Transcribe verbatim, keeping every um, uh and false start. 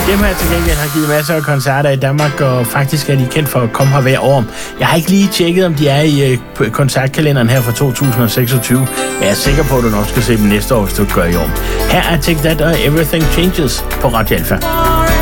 Dem her til gengæld har givet masser af koncerter i Danmark, og faktisk er de kendt for at komme her hver år. Jeg har ikke lige tjekket, om de er i uh, koncertkalenderen her for to tusind seksogtyve, men jeg er sikker på, at du nok skal se dem næste år, hvis du gør i år. Her er Take That og Everything Changes på Radio Alpha.